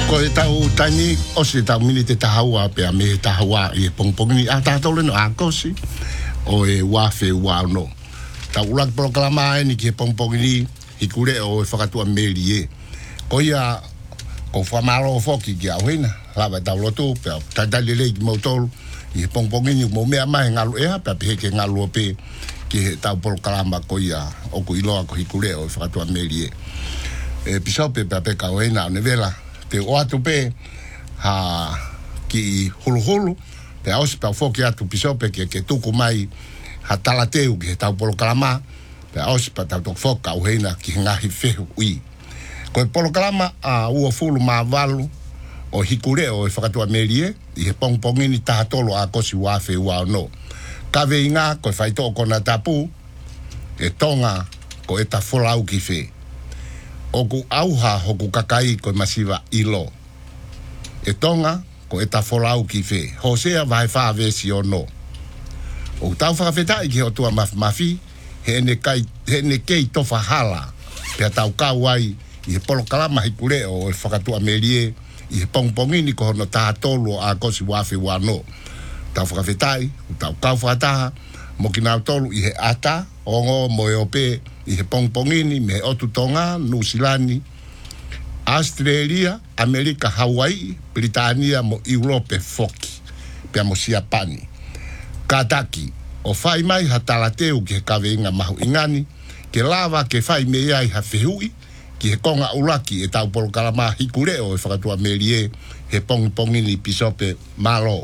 Ko e tau tani o se tau mini te tahaua pe a me tahaua i e pongpongi a tātou leno a kosi o e wafe wano. Tau ulak proklama e ni ki e pongpongi i kure o e whakatua meri e. Ko ia ko whamaro o whoki ki au hina. Lawa tau loto pe a taitali lei ki mautolu i e pongpongi ni mo mea mai ngalu ea pe a pehe ke ngalu o pe ki he tau proklama ko ia o ku iloa ko i kure o e whakatua meri e. E pisau pe a peka o hina o nevela. Te o atu pe ha ki hulu pe ausi pe foki atu pisope ke tuku mai ha talateu ki he tau polokalama pe ausi pe tau tok foka au heina ki ngahi fehu ui. Ko e polokalama a ua fulu maa walu o hikure o e whakatua merie i he pongpongini tahatolo a kosi wafe ua no. Ka vei ngā ko e whaito kona tapu e tonga ko e ta folau ki fe. Oku auha hoku kakai ko masiva ilo. E tonga ko e ta folau ki fe. Hosea vai wha vesi o no. O tau whakawhetai ki ho tua mafi, he ne kei tofa hala. Pea tau kauai i he polokalama hikure o e whakatua merie i he pongpongini ko hono tātolo a kosi wafe wano. Tau whakawhetai, tau kau whakataha, mo ki nau tolu i he ata, ongo mo e ope i he pongpongini me otu tonga, Nusilani, Australia, Amerika, Hawaii, Britania mo Europe foki, pia mo Siapani. Kataki, o whai mai ha talateu ki he kawe inga mahu ingani, ke lava ke whai mea i ha whihui, ki he konga ulaki e tau polokalama hikure o e whakatua merie he pongpongini pisope malo.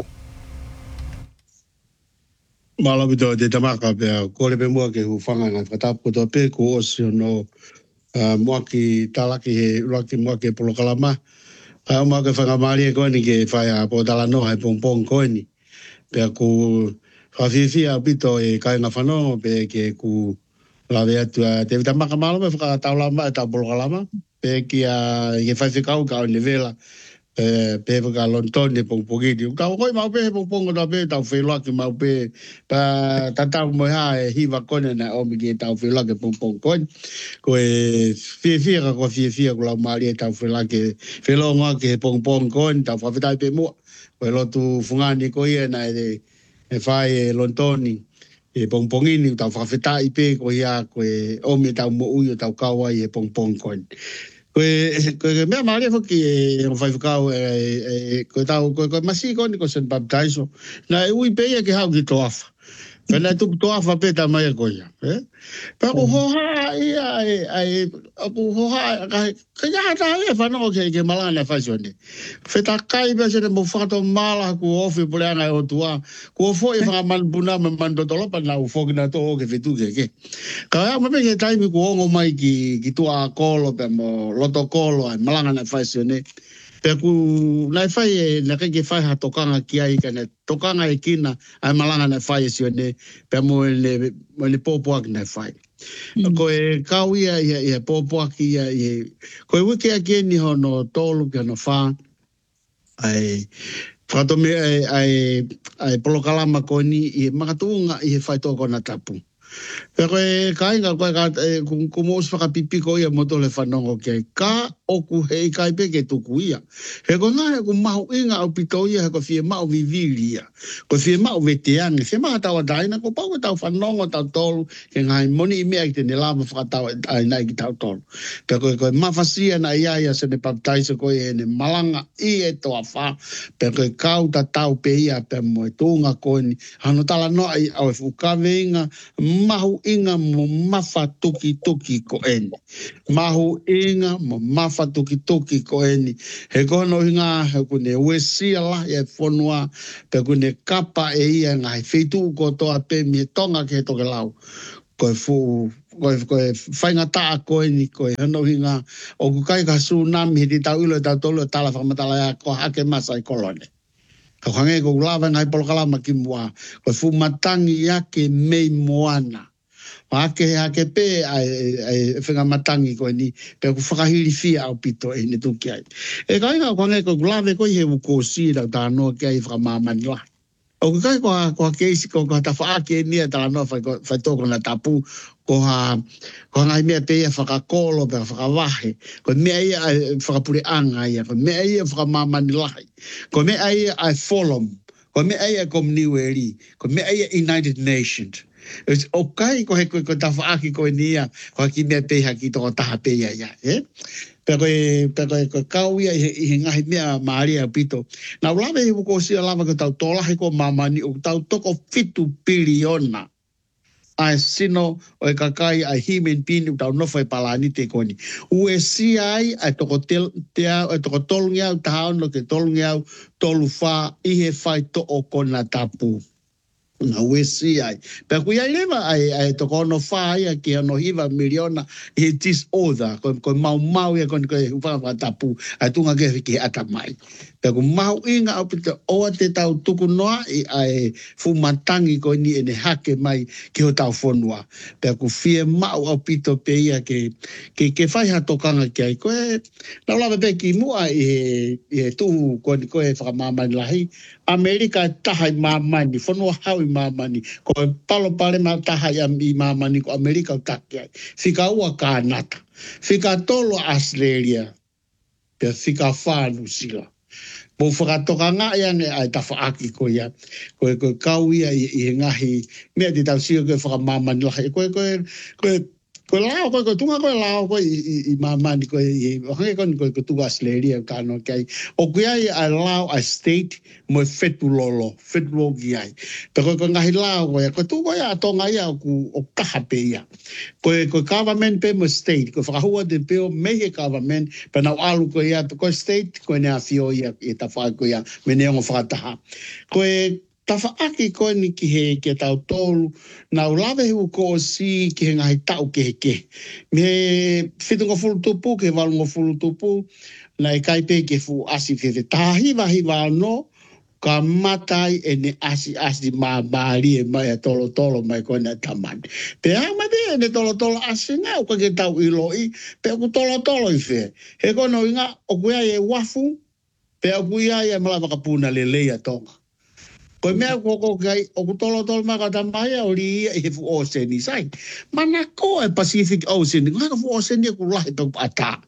Malo bito te tamaka pia kore pe mua ke hu whanga ngā whatapu to pe ko osi no mua ki talaki he ulaki mua ke polokalama. Mua ke whanga maari e koeni ke whai a po tala no hai pongpong koeni. Pia ku whawhiwhia bito e kai ngā whanongo pe ke ku lawe atu a te tamaka malo me whaka taulama e tau polokalama. Pe ki a ke whaiwhikau ka o nevela. Pe ka lontone pongpongini ka koi mau pe pongpongo da pe tau whelua ki mau pe pa tatau mo ha e hiwa kone na o mi ki tau whelua ki pongpong kon ko e fia ko la mari e tau whelua ki whelonga ki pongpong kon tau whawhitai pe mua ko e lotu fungani ko ia na e whai e lontoni e pongpongini tau whawhitai pe ko ia ko e o mi tau mo uio tau kawai e pongpong kon. Koe mea maria whaki e whaiwhakau koe tau, koe masi koni ko sen baptaiso. Na e ui peia ke hau ki toafa. Whena tuku toafa peta mai a koia. Pa ku hoha ia ku hoha ka ia ta ia whanau ke malana whaisone. Wheta kai pia sene mo whakato mala ku ofi pole anga e o tua. Ku ofo e whakamanpuna me mandotolopa na ufoki na toho ke whetu ke. Ka ia mape ke taimi ku ongo mai ki tua kolo pe mo loto kolo ai malanga na whaisone. Pe ku nai whai e na ke whai ha tokanga ki ai ka ne tokanga e kina ai malanga na whai sione pe mo le popoak na whai. Ko e kau ia popoak ia ko e wiki a keni hono tolu ki hono wha ai whakatome ai polokalama ko ni i makatunga i he whai toko na tapu. Pero kainga ko mo usfaka pipiko ia moto le whanongo ke ka oku hei kai peke tuku ia. He ko ngā he ko mahu inga au pito ia he ko fie mau vivili ia. Ko fie mau veteangi. Fie maha tawa daina ko pau tau whanongo tau tolu ke ngai moni i mea ki te nilama whakatawa ai nai ki tau tolu. Pero ko mawhasia na ia se ne baptaisa ko e ne malanga i e toa wha. Pero kau ta tau pe ia pe mo e tunga ko ni. Hano tala no ai au e fukawe inga mahu inga mo mafa tuki ko eni. Mahu inga mo mafa tuki ko eni. He kono inga he kune wesia la e whanua pe kune kapa e ia ngai whetu ko toa pe mi tonga ke toke lau. Koe whainga taa ko eni koe hano inga o kukai ka tsunami hiti tau ilo tau tolo tala whakamatala ya ko hake masai kolone. Ka whange ko ulawa ngai polokalama ki mua. Koe fumatangi yake mei moana. Hake pe ai whangamatangi koe ni. Pe ku whakahiri fia au pito e ne tuki ai. E ka inga whange ko ulawe koe he uko sira tā noa ki ai whakamamani lai. O kai ko keisi ko ta fa ke ni ta no fa toko na tapu ko ngai mea pe ia whakakolo pe whakawahe, ko mea ia ai whakapure anga ia, ko mea ia whakamamani lahi, ko mea ia ai folom, ko mea ia komniweri, ko mea ia United Nations. It's okay ko he ko tawhaaki ko nia, ko haki mea pe haki toko taha pe ia ia, Pero kau ia i ngahi mea maaria pito. Na ulawe i wuko sia lava ko tau tolahi ko mamani o tau toko 5 biliona. Ai sino o e kakai ai himen pini tau nofai palani te koni. Ue si ai toko toko tolungi au tahao no ke tolungi au tolu wha ihe whai to o kona tapu. Na ue si ai. Pea kui ai lewa ai toko ono wha ia ki ano hiva miliona i disorder. Ko mau ia koni koe wha tapu ai tunga ke ki atamai. Pea ku mau inga au pita oa te tau tuku noa i ai fumatangi ko ni ene hake mai ki ho tau whonua. Pea ku fie mau au pito pe ia ke whai hatokanga ki ai. Koe lau lawa pe ki mua i tuhu koni koe whakamamani lahi. Amerika taha i mamani, whanua hau i mamani, ko palo pale ma taha i mamani ko Amerika o take ai. Whika ua Kanata, whika tolo Australia, pia whika whānu sila. Mo whakatoka ngā iange ai ta whaaki ko ia, koe kau ia i ngahi, mea te tau sio koe whakamamani lahi, koe lao, koe tunga koe lao, koe i mamani, koe i hange koe tunga Australia kano kai. O koe ai lao a state, mo fetu lolo ki ai. Pero koe ngahi lao koe tunga ia atonga ia o kaha pe ia. Koe government pe mo state, koe whakahua te peo mehe government, pe nau alu koe ia, koe state, koe nea fio ia, i ta whae koe ia, me neongo whakataha. Koe tawhaaki koe ni ki he tau tolu, na ulawe hu ko si ki he ngahi tau ke. Me whitunga fulutupu, ke walunga fulutupu, na e kai pe ke fu asi te tahiwa no, ka matai e ne asi maari e mai a tolo mai koe na tamani. Pe hama te e ne tolo asi ngā, o ke tau iloi, pe aku tolo i whea. He kono i ngā, o kuia e wafu, pe aku ia e malawa ka puna le leia tonga. Koe mea koko kai, o ku tolo maka tamai a ori ia i he fu Oceani sai. Mana ko e Pacific Ocean, ngā ka fu Oceani ku lahi tau ata.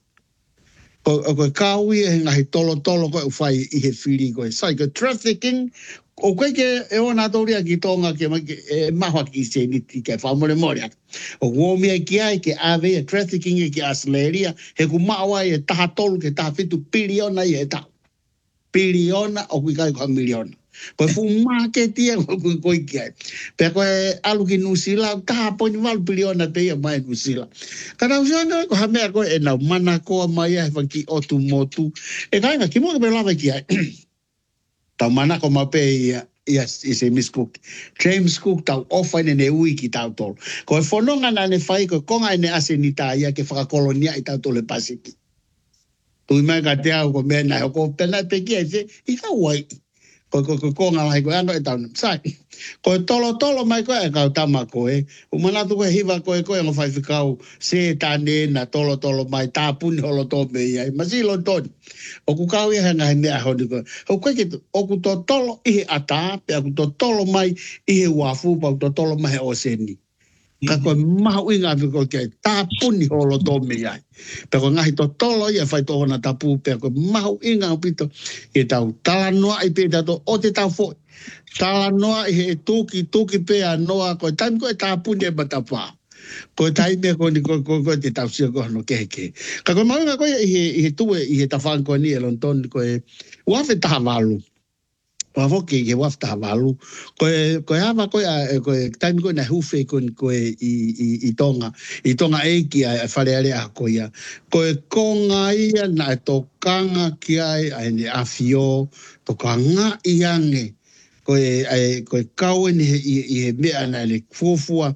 Koe kaui e ngahi tolo koe ufai i he whiri koe. Sai koe trafficking, o koe ke e ona toria ki tonga ke mahua ki se niti ke whamore moria. O kuomia ki ai ke ave e trafficking e ki Australia, he ku maua e taha tolu ke taha whitu piliona i he tau. Piliona o kui kai koe miliona. Koe fu marketia koe ki ai. Pea koe alu ki Nusila, taha poini walu piliona te ia mai Nusila. Kana usiana ko hamea koe e nau mana koa mai ai waki otu motu. E kainga, ki mua ke pe lawa ki ai. Tau mana ko ma pe ia se Miss Cook. James Cook tau ofa ne ui ki tau tolo. Koe whanonga na ne whai koe konga ne ase ni tā ia ke whakakolonia i tau tole Pasiki. Tui mai ka te au ko mea nai, ko pena pe ki ai se, i ka wai. Ko konga lai koe ano e tau sai. Ko tolo mai koe e kau tama koe. Umanatu koe hiva koe ngo whai whikau se tane na tolo mai tāpuni holo tome iai. Masilo toni. O ku kau ia hanga he mea honi koe. O koe ke o ku to tolo ihe ata, pe o ku to tolo mai ihe wafu, pa o to tolo mai he Oceani. Ka koe mahu inga whiko ke tāpuni holo tome iai. Pe ko ngahi to tolo ia whai tohona tapu, pe ko mahu inga pito e tau talanoa i pe tato o te tau fo. Talanoa i he tuki pe a noa koe taimi koe tāpuni e matapaa. Koe taimi koe te tau sia koe no keke. Ka koe mahu inga koe i he tue i he tawhan koe ni e lontoni koe uafe taha walu. Wafoke ke wafta walu koe hava koe taimi koe na hufe koe i tonga eiki a whareare a koe koe konga ia na tokanga ki ai a ne afio tokanga iange koe kauen i he mea na le fuafua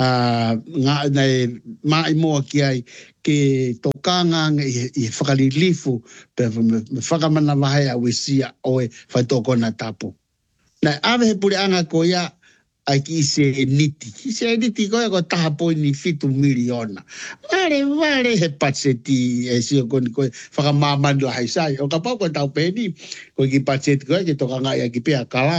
ngā nei mai moa ki ai ke tokanga i whakalilifu pe whakamana wahai a wesia oe whai toko na tapu. Nei ave he pure anga ko ia ai ki se niti. Ki se niti koe ko taha poini 5 miliona. Vare he patseti e sio koni koe whakamamani lahai sai. O ka pau koe tau peni koe ki patseti koe ki tokanga ia ki pea kalau.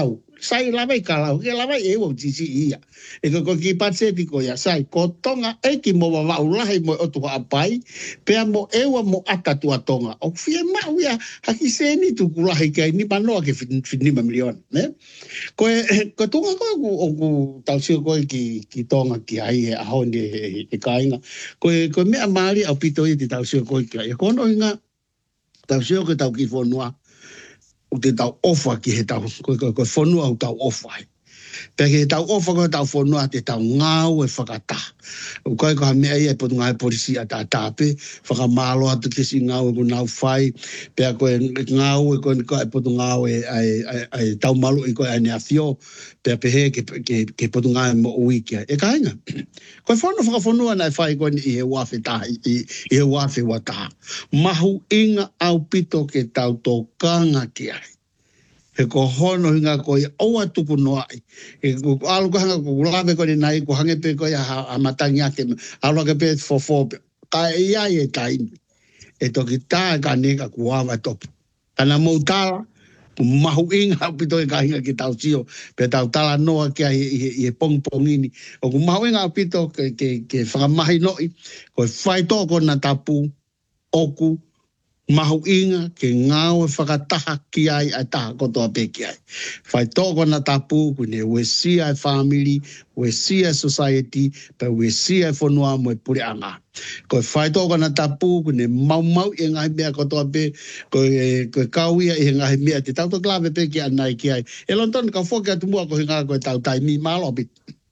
sai lava kala ke lava e wo tisi ia e ko ki patse ti ko ya sai ko tonga e ki mo wa ulahi mo o tu apai pe mo e wa mo ata tu tonga o fie ma ia haki se ni tu kulahi ke ni pano ke fini milion ne ko tunga ko ku tau sio ko ki tonga ki ai a honde e kainga ko me amari au pito i tau sio ko ki e kono inga tau sio ko tau ki fonua o te tau ofa ki he tau, ko whanua o tau ofa ai. Pea ki he tau ofa ko tau whanua te tau ngāu e whakata. O kai ko ha mea ia potu ngai polisi a tā tāpe, whakamalo atu kesi ngāu e ko nau whai, pea ko e ngāu e ko e potu ngāu e tau malu e ko e nea fio, pea pehe ke potu ngai mo ui kia. E ka inga. Ko e whanua nai whai ko i he wafe tahi, i he wafe wa taha. Mahu inga au pito ke tau tō kanga ki ai. He ko hono hinga ko i aua tuku noai. He ko alu ko hanga ko ulabe ko ni nai, ko hange pe ko i a matangi ake, alu ake pe fofo, ka ia i e taini. E toki tā ka neka kuawa topu. Kana mou tala, mahu inga au pito e ka hinga ki tau sio, pe tau tala noa kia i e pongpongini. O ku mahu inga au pito ke whakamahi noi, ko e whai tōko na tapu, oku, mahu inga ke ngāo e whakataha ki ai a taha kotoa pe ki ai. Whai tōko na tapu kune we sia e family, we sia e society, pe we sia e whanua mo e pure anga. Ko e whai tōko na tapu kune mau e ngahi mea kotoa pe, ko e kauia e ngahi mea te tauto klave pe ki anai ki ai. E lonton ka whoki atu mua ko hinga ko e tau tai mi malopit.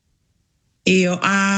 Io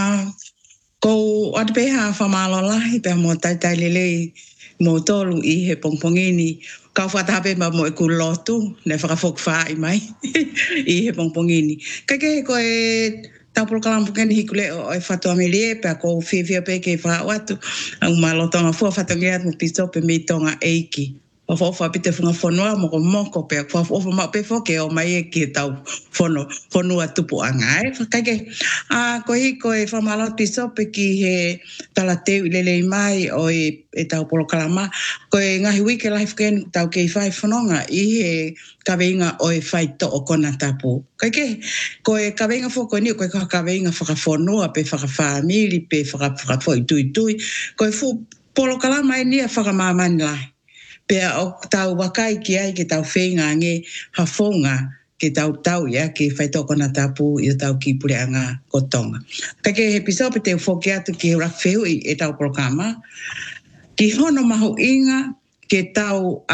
ko atpeha whamalo lahi pe mo tai lelei mo tolu i he pongpongini ka whatape ma mo e ku lotu ne whakafok whai mai i he pongpongini. Kake ko e tau proklamu keni hikule o e whatua me lie pe ko whiwhia pe ke whaatu ang malotonga fua whatongia mo piso pe me tonga eiki. O whawha pite whunga whanua moko pe whawha ma pe whoke o mai e ki tau whanua tupu angai. Kake, ko e whamalo piso pe ki he talateu i lelei mai o e tau polo kalama. Ko e ngahi wike lahi whukeni tau kei whai whanonga i he kaweinga o e whai to o kona tapu. Kake, ko e kaweinga whoko ni, ko e kaweinga whakawhanua pe whakawhamiri pe whakawhoi tui. Ko e polo kalama e nia whakamamani lahi. Pea o tau wakai ki ai ke tau whenga nge hawhonga ke tau ia ke whaitoko na tapu i tau ki pureanga kotonga. Kake he piso pe te whoki atu ki he rakwheu i e tau programa. Ki hono mahu inga ke tau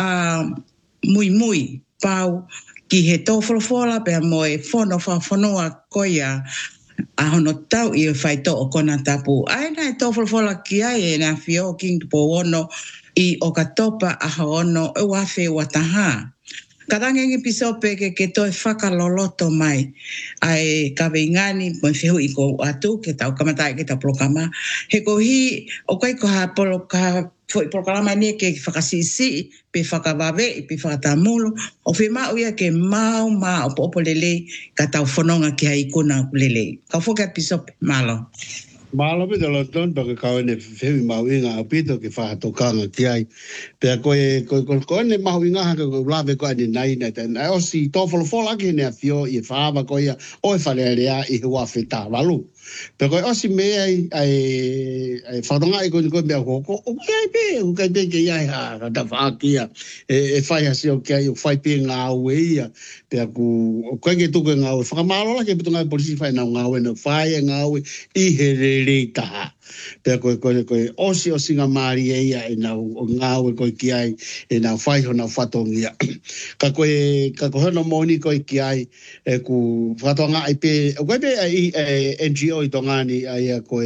mui pau ki he tō wholofola pea mo e whanonga koia a hono tau i e whaito o kona tapu. Aina e tō wholofola ki ai e na whio king po ono i o katopa a haono e wafe wataha. Karangengi piso peke ke toi whakaloloto mai ai kaweingani mo whihu i ko atu ke tau kamatai ke tau prokama. He ko hi o kai ko ha proklama ni ke whakasisi pe whakawawe pe whakatamulu o whima uia ke mau o popo lele ka tau whanonga ki hai kuna lele. Ka whoka piso malo. Malo pe lo ton pa ka ne femi mauinga apito ke fa to kanga ki ai pe ko ne mauinga ha ko lave ko ani nai na ten o si to fola ki ne afio i fa ba ko ia o fa le i wa feta valu pe ko o si me ai fa donga i ko me ko o kai pe ke ia ha da fa ki e fa ya si o ke o fa pe nga we ia pe ko ke tu nga o fa malo la ke tu nga polisi fa na nga we no fa nga we i he leita pe ko o singa mari e na o ngau ko ki ai e na fai ho na fatongia ka hono moni ko ki ai e ku fatonga ai pe ko pe NGO i tongani ai ko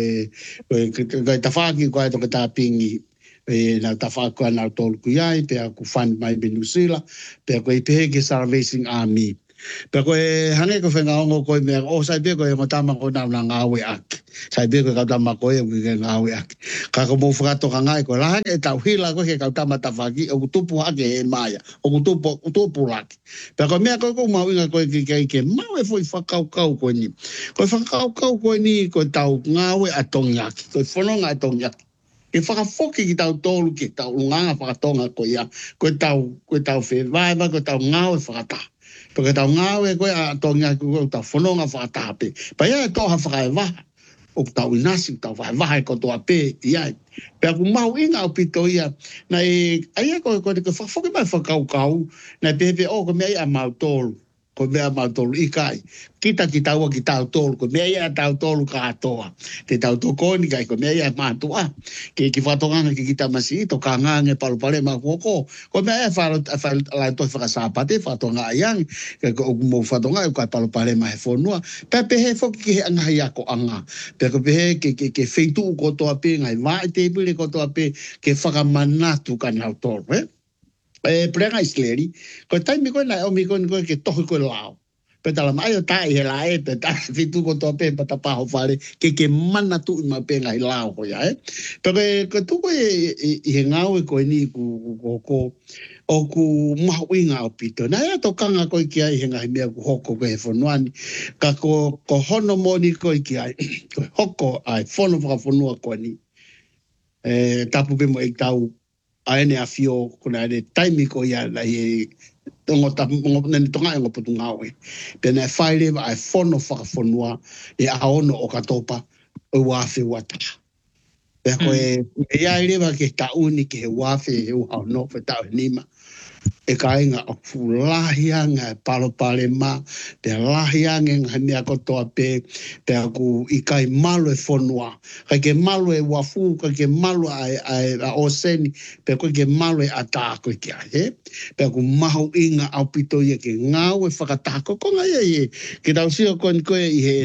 tafaki ko to ta pingi e na tafaka na tol ku ai pe ku fund mai benusila pe ko pe ke Salvation Army. Pero hange ko whenga ongo koe mea, o sai pe koe ngotama ko na ngawe ak. Sai pe koe kautama koe ngawe ak. Kako mou whakato ka ngai koe, lahang e tau hila koe ke kautama tawhaki, o kutupu hake e maia, o kutupu laki. Pero mea koe kou mau inga koe ke mau e foi whakaukau koe ni. Koe whakaukau koe ni koe tau ngawe atongyaki, koe whanonga atongyaki. E whakafoki ki tau tolu ki tau nganga whakatonga koe ia, koe tau whewaiwa, koe tau ngawe whakataha. Porque tau ngawe koe a tonga koe tau whanonga whakatape. Pa ia toha whakaewaha. O tau inasi, tau whakaewaha e kotoa pē, iai. Pea ku mau inga o pito ia. Na aia koe te whakawhoke mai whakaukau. Na pepe o ko mea ia mau tolu. Ko mea mau tolu ikai. Kita ki taua ki tau tolu. Ko mea ia tau tolu ka atoa. Te tau tokoni kai ko mea ia mātua. Ki whatonganga ki kita masi ito ka ngange palupale ma koko. Ko mea ia lai toi whakasapate whatonga aiang. Ko mo whatonga kai palupale ma he whonua. Pepe he whoki ki he angahi ako anga. Pepe he ke feitu ko toa pe ngai vai te pile ko toa pe ke whakamanatu ka nau tolu. Prenga isleri, ko taimi ko na o mi ko ke tohi ko lao. Pe tala mai o tai he la pe tai fitu ko to pe pata pa ho fare ke mana tu ma pe ngai lao ko ya Pe ko tu ko he ngau ko ni ko o ku mawinga o pito. Na ya to kanga ko ki ai he ngai me ku hoko ko he fonuani. Ka ko hono moni ko ki ai ko hoko ai fono fa fonua ko ni. Tapu pe mo tau aene a fio kuna de taimi ko ia la he tonga ngo putunga we pena faile ai fono whakafonua e aono o katopa o wafe wata pe ko e ia lewa ke ta uni ke wafe e o no fe ta nima e kainga o fulahianga e palopale ma pe lahianga nga mea kotoa pe aku i kai malo e fonua kai ke malo e wafu kai ke malo a oseni pe ko ke malo e atako ki ai pe aku mahu inga au pito ia ke ngau e whakatako ko ngai e ke tau sio kon koe i he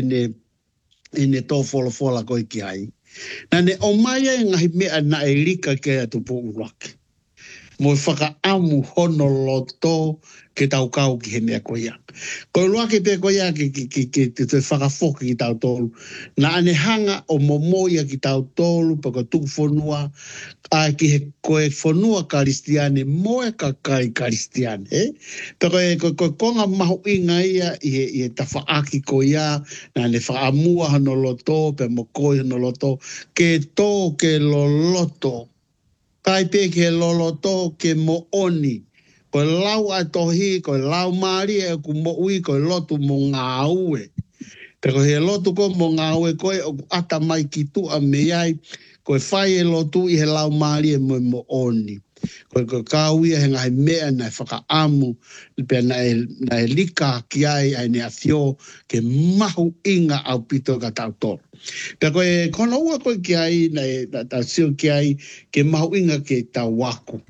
ene tō fola koe ki ai na ne o mai e ngahi mea na e lika ke atu po uraki mo whakaamu hono loto ke tau kau ki he mea koia. Ko loa ke pe koia ke te whakafoki ki tau tolu. Na ane hanga o momoia ki tau tolu pa ko tuku whanua a ki he koe whanua karistiane moe ka kai karistiane. Pa koe konga mahu inga ia i he tawhaaki koia na ane whaamua hano loto pe mo koe hano loto ke tō ke loloto kai pe ke loloto ke mo oni. Ko lau a tohi, ko lau maari e ku mo ui, ko lotu mo ngā ue. Pero he lotu ko mo ngā ue koe o ata mai ki tu a meiai, ko e whai e lotu i he lau maari e mo oni. Ko kāuia he ngai mea na whakaamu, pe na e lika ki ai ne a fio ke mahu inga au pito ka tau tō. Pe koe kono ua koe ki ai, na tau sio ki ai, ke mahu inga ke tau waku.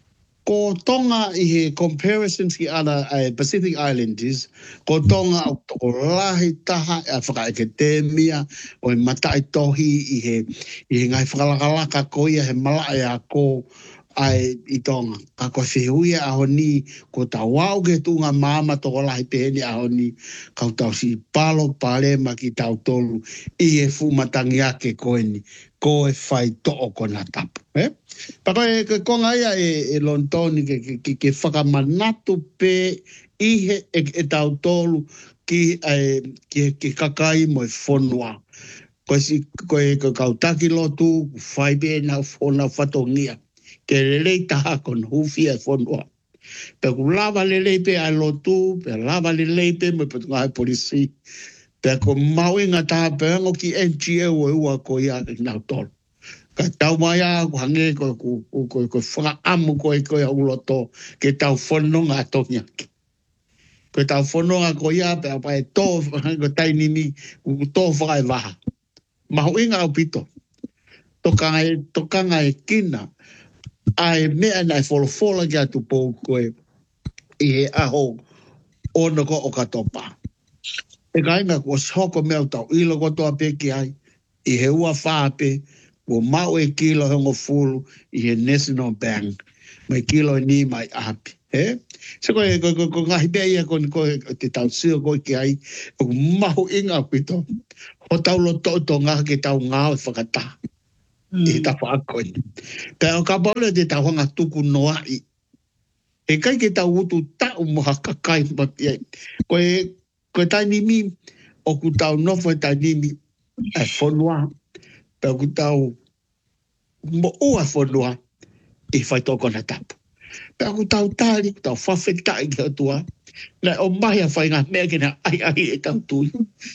Ko tonga i he comparisons ki ana Pacific Islanders, ko tonga o lahi taha a whakaekademia, o e matai tohi i he ngai whakalakalaka koia he malai a ko ai i tonga. Ka koe whihuia aho ni, ko ta wau ke tunga mama toko lahi peheni aho ni, kau tau si palo palema ki tau tolu, i he fumatangi ake koe ni, ko e whai to'o kona tapu. Pa koe konga ia e lontoni ke whakamanatu pe i he e tau tolu ki kakai mo e whonua. Koe kautaki lotu, whai pe na whona whatongia. Ke lelei taha kon hufi e whonua. Pe ku lava lelei pe a lotu, pe lava lelei pe mo petunga hai polisi. Pe ko mauinga taha pe ango ki NGO e ua ko ia ki nau tolu. Ka tau mai a ku hange ko whakaamu koe a uloto ke tau whanonga atonia. Ko tau whanonga ko ia pe a pae tō ko tainini ku tō whakai waha. Mahu inga au pito. Tokanga e kina. Ai mea nai wholofola ki atu pou koe i he aho ono ko o katopa. E kainga kua soko mea tau ilo kotoa pe ki ai i he ua whaape o mau e kilo hongo fulu i he National Bank mai kilo ni mai api. Se koe ngahi mea ia koe te tau sio koe ki ai o mahu inga pito. O tau lo to ngā ke tau ngāo e whakata. I ta whaakoi. Pea o ka paule te tau hanga tuku noa i. E kai ke tau utu tau moha kakai mati ai. Koe taini mi o ku tau nofo e taini mi e whonua. Pea ku tau mo ua whonua i whai toko na tapu. Pea ku tau tari, ku tau whawhetai ki atua. Na o mai a whainga mea kina ai e tau tui.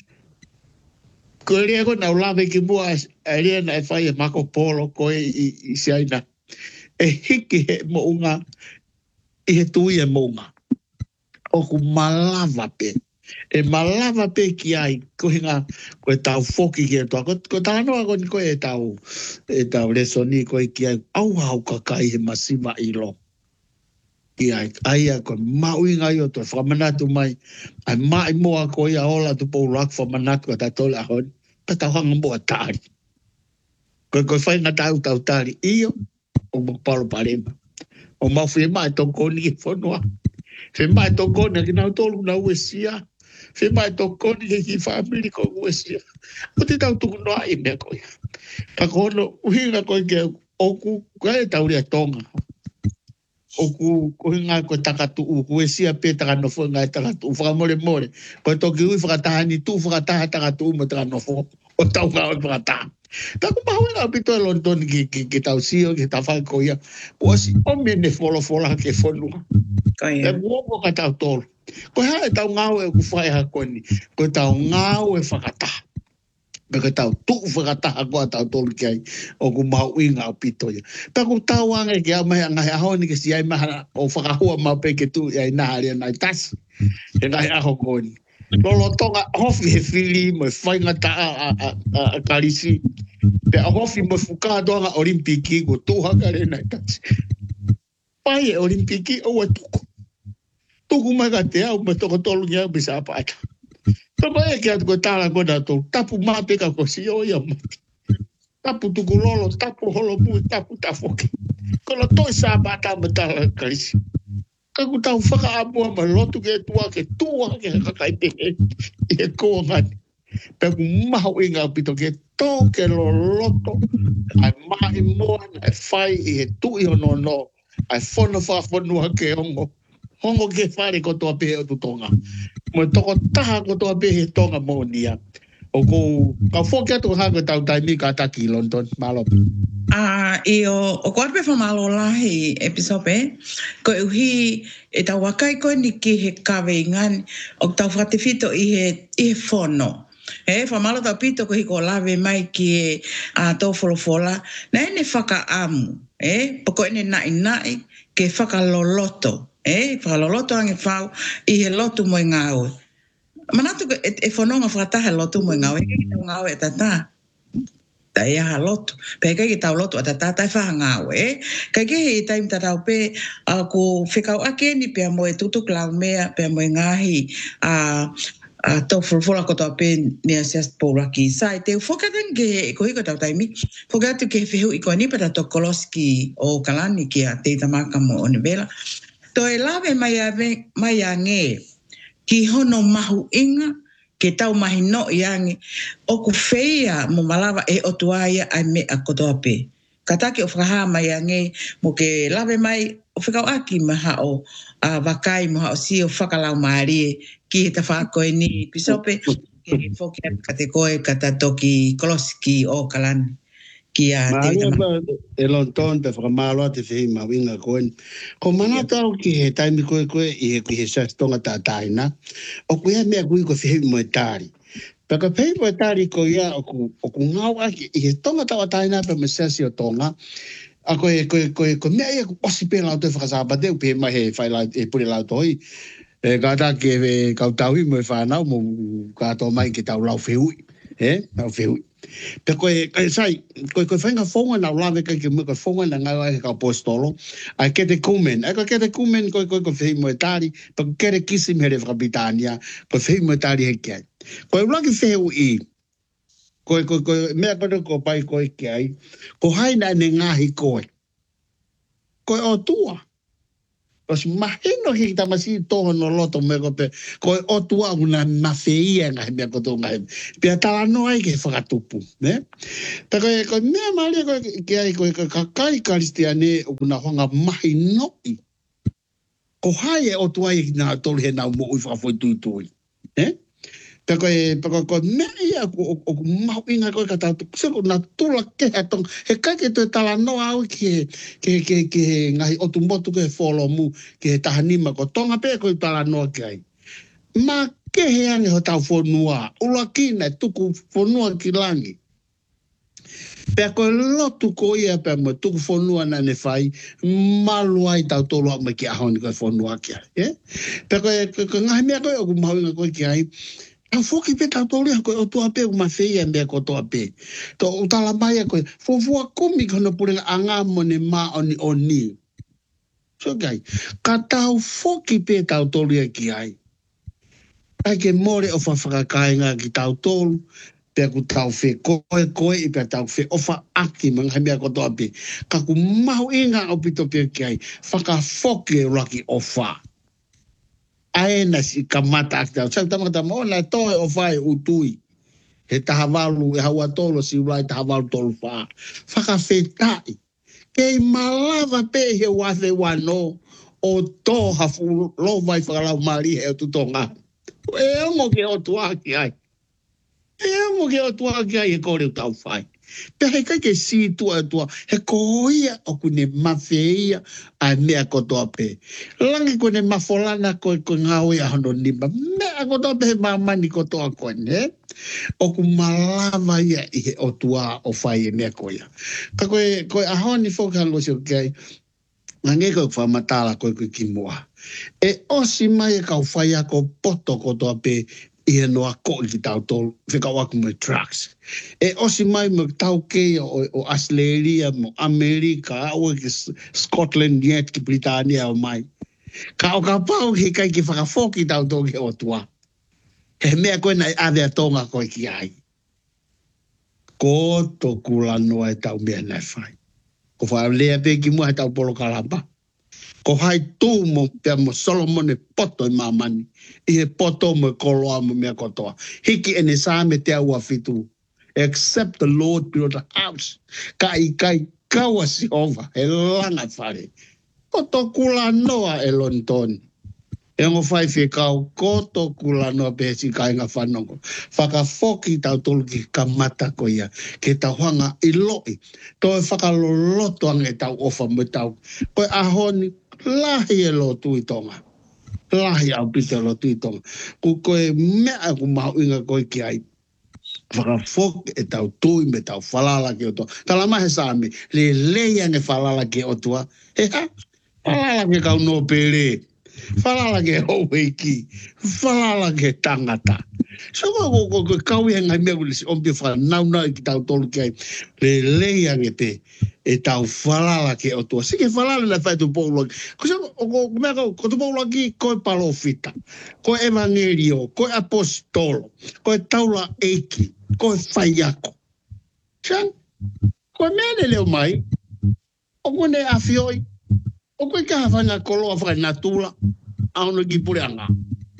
Ko rea ko nau lawe ki mua e rea na e whai e Marco Polo ko i siaina. E hiki he mo unga i he tui e mo unga. O ku malava pe. E malava pe ki ai ko hinga ko e tau foki ki e toa. Ko tānoa ko e tau resoni ko e ki ai au hau kakai he masima i lo. Ki ai aia ko mauinga i o to whamanatu mai. Ai mai moa ko ia ola tu pou lak whamanatu a tatole a honi. Pa tau hanga moa tāri. Ko whainga tau tāri. Iyo o mo palo parema. O mau whi mai tokoni e whanua. Whi mai tokoni ki nau tolu na uesia. Whi mai tokoni ki whamiri ko uesia. O te tau tuku noa i mea koia. Ka kono uhinga koi ke oku kai tau rea tonga. Oku kohinga ko takatu uesia pe takanofo ngai takatu. Whakamore more. Ko toki ui whakatahani tu whakataha takatu mo takanofo. O tau ngā o whakataha. Tā ku mahu ngā pito e London ki tau sio, ki tau whai koia. Puasi o mene whola ke whanua. E muongo ka tau tolu. Ko hea e tau ngāo e ku whai hakoni. Ko tau ngāo e whakataha. Me ka tau tu whakataha koa tau tolu ki ai. O ku mahu i ngā pito ia. Tā ku tau anga ki au mahi ngai aho ni ke si ai maha o whakahua mau pe ke tu i ai nahari anai tasi. E ngai aho koni. Lolo tonga hofi he fili mo whainga ta a karisi. Pe a hofi mo whukātoanga olimpiki ko tūhaka re nai tasi. Pai e olimpiki o a tuku. Tuku mai ka te au me toko tolu ni au bisa apa ata. Toko e kia tuko tāla kona tolu. Tapu māpeka ko si o ia mati. Tapu tuku lolo, tapu holo mui, tapu tafoki. Kono toi sāpa ata me tāla karisi. Kaku tau whakaapua ma lotu ke tua ke kakai te e koa ngani. Peku mahu i ngā pito ke tō ke lo loto. Ai mahi moa ai whai i he tui hono no. Ai whono whafonua ke hongo. Hongo ke whare ko toa pehe o tu tonga. Mo toko taha ko toa pehe tonga mo nia. O ko ka whoki atu hanga tau taimi ka taki i London. Malopi. O kwarpe whamalo lahi episope, ko uhi e tau wakai koe ni ki he kawe ingani, o tau whatewhito i he whono. Whamalo tau pito ko hiko lawe mai ki e tō wholofola, na ene whaka amu, poko ene nai, ke whakaloloto, whakaloloto ange whau i he lotu mo i ngāwe. Manatu e whanonga whakataha lotu mo i ngāwe, e ki tau ngāwe e tata. Tai aha lotu. Pei kai ki tau lotu a tata tai whahangau, Kai ki hei taim tatau pe ko whikau ake ni pia mo e tutu klau mea, pia mo e ngahi tau fulfula ko tau pe nea sias poura ki sai. Te whokatan ke ko hiko tau taimi, whokatu ke whihu i koa nipa tato koloski o kalani ki a teita maka mo o nevela. To e lawe mai a nge ki hono mahu inga, ke tau mahi no i ange, o ku wheia mo malawa e o tuaia ai me a kotoa pe. Katake o whakaha mai ange, mo ke lawe mai, o whakau aki maha o wakai maha o si o whakalau maarie, ki he ta whakoe ni pisope, ke he whoki ka te koe ka toki koloski o kalani. Maria e London pe whakamalo te whihi mawinga koen. Ko mana tau ki he taimi koe i he sastonga tā taina. O kuia mea kui ko whihi mo e tāri. Peka whihi mo e tāri ko ia o ku ngau aki i he tonga tawa taina pe me sasi o tonga. A ko mea ia ku osi pēna o te whakasāpa te upe mai he whaila e puri lau toi. Kātā ke kau tauhi mo e whanau mo kātō mai ki tau lau whihui. Lau whihui. Pe koe sai, koe whainga whonga na ulawe kai ke muka whonga na ngau ai ka postolo. Ai kete kumen. Ai kete kumen koe whi mo e tāri. Pa kere kisi mere whakapitania. Koe whi mo e tāri he ki ai. Koe ulaki whehu i. Koe mea koe ko pai koe ki ai. Ko haina ne ngahi koe. Koe o tua. Os mahino ki tamasi toho no loto me ko pe ko o tua una mafeia nga me ko to nga pe tala no ai ke whakatupu ne ta ko me mali ko ki ai ko kai kristiane una honga mahino ko hai o tua i na tol he na mo u fa foi tu ne Peko mea o mau inga koe ka tau seko na tula ke atong he kaike to tala no au ke ngai o tu motu ke follow mu ke tahanima ko tonga pe ko tala no ke ma ke he ange ho tau fonua ula kina tuku fonua ki langi peko lotu ko ia pe mo tuku fonua na ne fai malu ai tau tolo me ki ahoni ko fonua ke peko ngai mea ko o mau inga koe ki ai a foki pe tau tole ko o tua pe uma feia me ko tua pe to utala mai ko fofua komi kono pure anga mone ma oni so gai ka tau foki pe tau tole ki ai ke more o fa kai nga ki tau tolu pe ku tau fe ko i pe tau fe o fa aki man me ko tua pe ka ku mau inga o pito pe ki ai fa ka foki roki o fa aena si kamata akta sa tamata mo na to o vai utui he tahavalu e hawa tolo si vai tahavalu tolo fa ka fetai ke malava pe he wa fe wano o to hafu lo vai fa la mari he tu tonga e mo ke o tua ki ai e ko le tau fai pe he ka ke si tua he ko ia o kune mafeia a mea kotoa pe langi kune mafolana ko ngau ia hono nimba mea kotoa pe mamani kotoa ko ne o ku malava ia i o tua o fai e mea ko ia ka ko ahoni foka lo so kai ngange ko fa matala ko ki moa e osi mai ka fai ko poto kotoa pe ia no ako ki tau tolu whika waku me trucks. E osi mai me tau kei o Australia, mo Amerika, o ki Scotland, yet ki Britannia o mai. Ka o ka pau ki kai ki whakafoki tau tolu ki o tua. He mea koe nai ave tonga koe ki ai. Ko to kula noa e tau mea nai whai. Ko wha lea pe ki mua e tau polo kalamba. Ko hai tū mo pia mo Solomon e poto i mamani. I he poto mo koloa mo mea kotoa. Hiki ene saa me te aua fitu. Except the Lord build a house. Kai kaua si ova. He langa whare. Koto kula noa e lontoni. E ngo whai whi kau koto kula noa pe si kai ngā whanongo. Whakafoki tau tolu ki kamata ko ia. Ke tau hanga i loi. Toi whakaloloto ange tau ofa mo tau. Koe ahoni lahi e lo tui tonga. Lahi au pita lo tui tonga. Koe mea ku mahu inga koe ki ai. Whakafok e tau tui me tau whalala ki o toa. Tala mahe sāme, le leia nge whalala ki o toa. He ha, whalala ki kau no pere. Whalala ke hauweiki, whalala ke tangata. So ko kaui ngai mea ulisi ompi whanau ki tau tolu ki ai. Le leia nge te e tau whalala ke o tua. Sike whalala na whai tu paulo. Ko tu paulo ki koe palofita, koe evangelio, koe apostolo, koe taula eiki, koe whaiako. Siang, koe mene leo mai, o kone afioi, o koe ka hawhanga koloa whai natula, aono ki pureanga.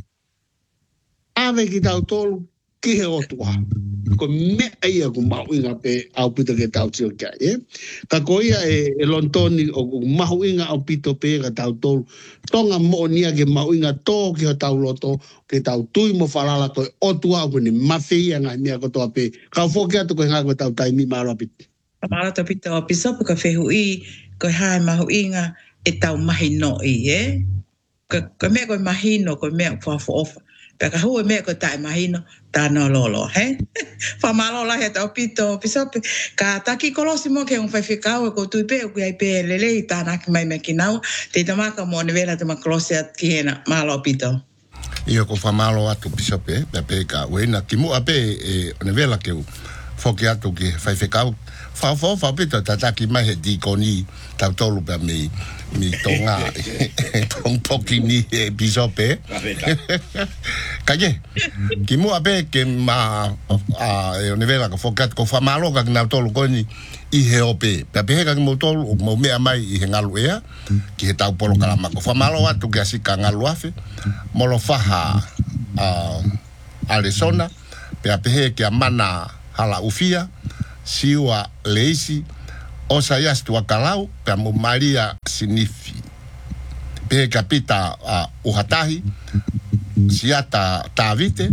Ave ki tau tolu, ki he otua. Ko mea ia ku mahu inga pe au pito ke tau tio kia, Ka ko ia e lontoni o mahu inga au pito pe ka tau tolu. Tonga mo nia ke mahu inga tō ki ho tau loto, ke tau tui mo whalala koe otua au kune mawhia ngai mea kotoa pe. Ka whoki atu koe ngā koe tau taimi maro apiti. Maro ta pito o pisopu ka whehu i, koe hae mahu inga e tau mahi no i, Ko mea koe mahino, koe mea whawha ofa. Pea ka hua mea koe tae mahino, tāna lolo, he? Whamalo la he tau pito, pisopi. Ka taki kolosi mo ke un whaiwhikau e ko tui pe, ku ai pe lele i tāna ki mai me ki nau. Te tamaka mo ne vera te makolosi at ki hena, malo pito. Ia ko whamalo atu pisopi, pea pe ka uena. Ki mua pe ne vera ke u whoki atu ki whaiwhikau. Whawha pito tataki mai he dikoni tau tolu pea mi tonga pongpoki ni pisope kaje ki mua pe ke ma e nevela ko fokat ko famalo ka na tolu ko ni i he ope pe pe ka mo tolu mo me mai i ngalu ea ki he tau polo kala ma ko famalo atu ke asika ngalu afe mo lo faha Arizona pe pe ke mana hala ufia siwa leisi o sayas tua kalau pe mo Maria sinifi pe kapita uhatahi siata tavite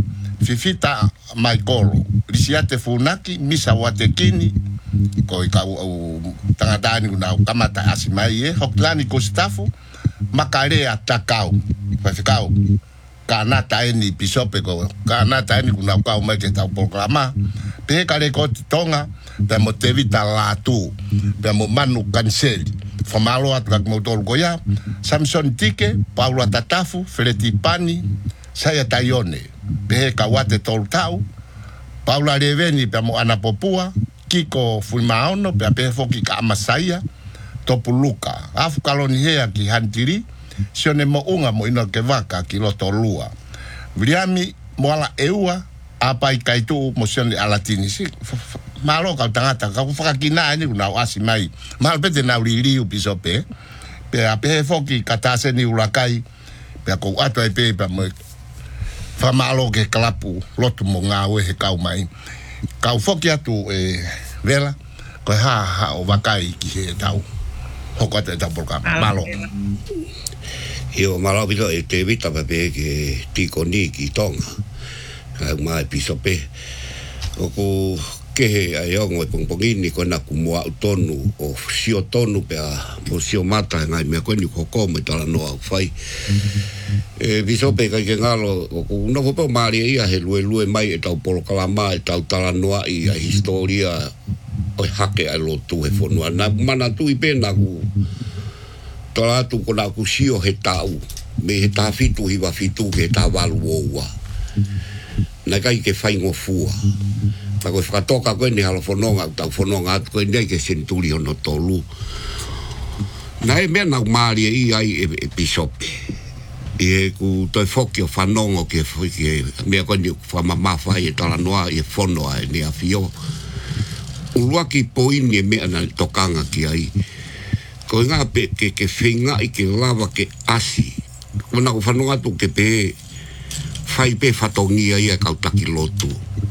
fifita mai kolo lisiate funaki misa watekini ko ikau tangadani kuna kamata asimai hoklani ko stafu makare atakau fafikau kana taini bisope ko kana taini kuna kau mai te tau programa pe kare ko tonga pe mo tevita latu pe mo manu canceli famalo atak motor goya Samson Tike Paula Tatafu Freti Pani saya tayone pe kawate toltau Paula Reveni pe mo anapopua Kiko Fulmaono pe foki ka masaya topuluka afu kaloni hea ki hantiri sione mo unga mo ino ke vaka ki loto lua Vriami mo ala eua apa ikaitu mo sione alatini si malo ka tangata ka fakakina ni una wasi mai mal pete na uriri upisope pe ape foki katase ni ulakai pe ko ato pe mo fa malo ke klapu lotu mo ngawe he kau mai kau foki atu vela ko ha o vakai ki he tau hoko te tau porka malo io malo bido e te vita pe ke tiko ni ki tonga mai pisope o ko ke ai ongo e pongpongini ko na kumua tonu o sio tonu pe o sio mata ngai me ko ni ko me tala no au fai bisope ka ke ngalo o no po mari ia he lue mai e tau polo kalama e tau tala no i a historia o hake ai lo tu e fonua na mana tu i pena ku tala tu ko na ku sio he tau me he ta fitu hi wa fitu ke ta walu wa na kai ke fai ngo fua ta ko toka ko ni halo fononga ta fononga ko ni ke centurion no tolu na e mena mali e ai e bisope e ku to fokio fanongo ke me ko ni fa mama fa e tala noa e fono ai ni afio ulua ki poini me ana tokanga ki ai ko nga pe ke finga i ke lava ke asi ko na ko fanonga tu ke pe fai pe fatongia ia kautaki lotu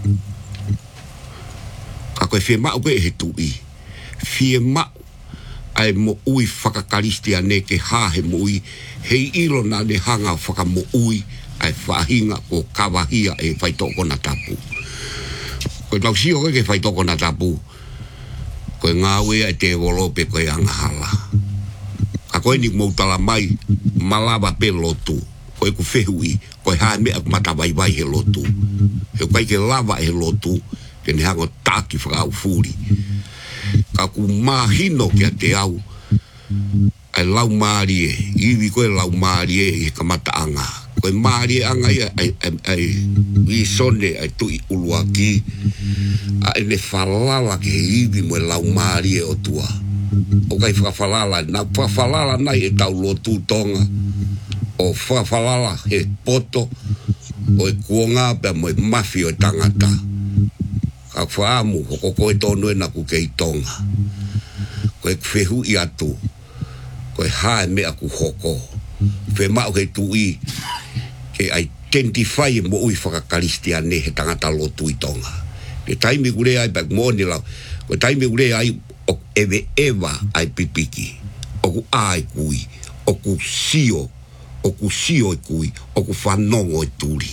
ako e ma ko e tui ma ai mo ui whakakaristia ne ke hahe mo ui hei ilo na ne hanga whaka mo ui ai whahinga o kawahia e whaitoko na tapu ko tau sio ke whaitoko na tapu ko ngawe ai te wolope ko e angahala ako e ni moutala mai malava pe lotu ko e ku fehui ko e hae mea matawai vai he lotu he kai ke lava he lotu ke ne hango taki whakau furi ka ku mahino ke te au ai lau marie iwi ko e lau marie e kamata anga ko e marie anga ai sone ai tui uluaki a ne falala ke iwi mo e lau marie o tua o kai whakafalala na whakafalala nai e tau lotu tonga o whakafalala he poto o e kuonga pe mo e mafio e tangata ka whaamu ko koe tonu e na ku kei tonga ko e whehu i atu ko e hae mea ku hoko whe mao kei tui ke identify mo ui whakakaristia ne he tangata lotu i tonga ke taimi kure ai pek mōni lau ko taimi kure ai o ewe ewa ai pipiki o ku ai kui o ku sio e kui o ku whanongo e turi